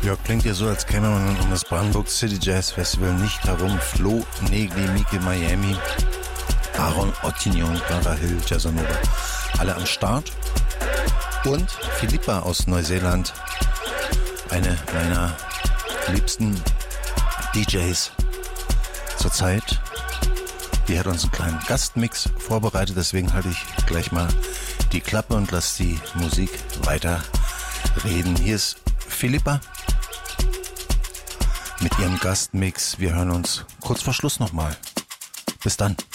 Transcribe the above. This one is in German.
Ja, klingt ja so, als käme man um das Brandenburg City Jazz Festival nicht herum. Flo, Negli, Mike, Miami, Aaron Ottignon, Clara Hill, Jazzanova, alle am Start. Und Philippa aus Neuseeland, eine meiner liebsten DJs zurzeit. Die hat uns einen kleinen Gastmix vorbereitet, deswegen halte ich gleich mal die Klappe und lasse die Musik weiter reden. Hier ist Philippa mit ihrem Gastmix. Wir hören uns kurz vor Schluss nochmal. Bis dann.